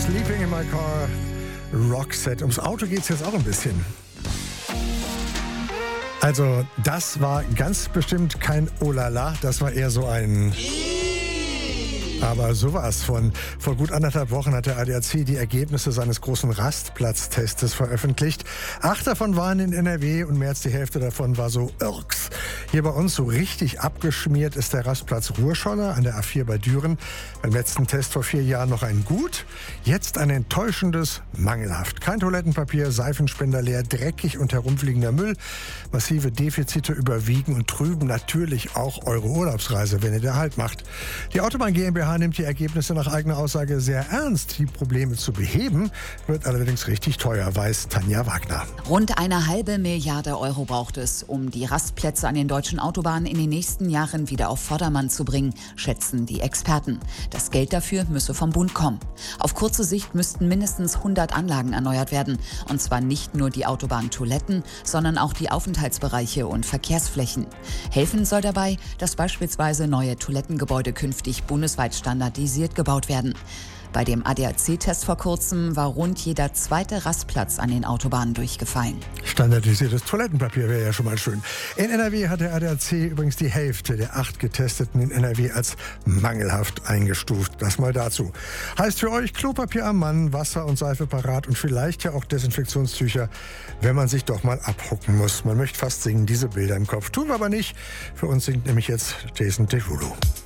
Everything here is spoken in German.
Sleeping in my car, Roxette. Ums Auto geht's jetzt auch ein bisschen. Also, das war ganz bestimmt kein Olala, das war eher so ein... Aber sowas von. Vor gut 1,5 Wochen hat der ADAC die Ergebnisse seines großen Rastplatztestes veröffentlicht. 8 davon waren in NRW und mehr als die Hälfte davon war so Irks. Hier bei uns so richtig abgeschmiert ist der Rastplatz Ruhrschonner an der A4 bei Düren. Beim letzten Test vor 4 Jahren noch ein Gut, jetzt ein enttäuschendes Mangelhaft. Kein Toilettenpapier, Seifenspender leer, dreckig und herumfliegender Müll. Massive Defizite überwiegen und trüben natürlich auch eure Urlaubsreise, wenn ihr da Halt macht. Die Autobahn GmbH nimmt die Ergebnisse nach eigener Aussage sehr ernst. Die Probleme zu beheben, wird allerdings richtig teuer, weiß Tanja Wagner. Rund 1,5 Milliarde Euro braucht es, um die Rastplätze an den deutschen Autobahnen in den nächsten Jahren wieder auf Vordermann zu bringen, schätzen die Experten. Das Geld dafür müsse vom Bund kommen. Auf kurze Sicht müssten mindestens 100 Anlagen erneuert werden. Und zwar nicht nur die Autobahntoiletten, sondern auch die Aufenthaltsbereiche und Verkehrsflächen. Helfen soll dabei, dass beispielsweise neue Toilettengebäude künftig bundesweit standardisiert gebaut werden. Bei dem ADAC-Test vor kurzem war rund jeder zweite Rastplatz an den Autobahnen durchgefallen. Standardisiertes Toilettenpapier wäre ja schon mal schön. In NRW hat der ADAC übrigens die Hälfte der 8 Getesteten in NRW als mangelhaft eingestuft. Das mal dazu. Heißt für euch Klopapier am Mann, Wasser und Seife parat und vielleicht ja auch Desinfektionstücher, wenn man sich doch mal abhucken muss. Man möchte fast singen, diese Bilder im Kopf. Tun wir aber nicht. Für uns singt nämlich jetzt Jason Derulo.